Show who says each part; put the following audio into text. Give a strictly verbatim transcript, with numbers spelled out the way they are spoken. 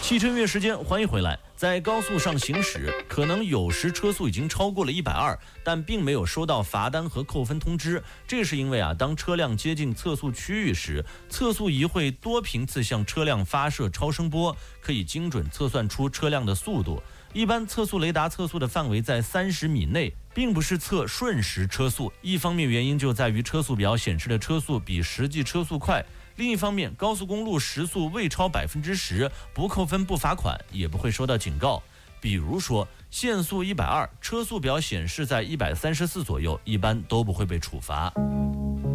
Speaker 1: 汽车音乐时间，欢迎回来。在高速上行驶，可能有时车速已经超过了一百二十，但并没有收到罚单和扣分通知。这是因为啊，当车辆接近测速区域时，测速仪会多频次向车辆发射超声波，可以精准测算出车辆的速度。一般测速雷达测速的范围在三十米内，并不是测瞬时车速。一方面原因就在于车速表显示的车速比实际车速快。另一方面，高速公路时速未超百分之十，不扣分不罚款，也不会收到警告。比如说限速一百二，车速表显示在一百三十四左右，一般都不会被处罚。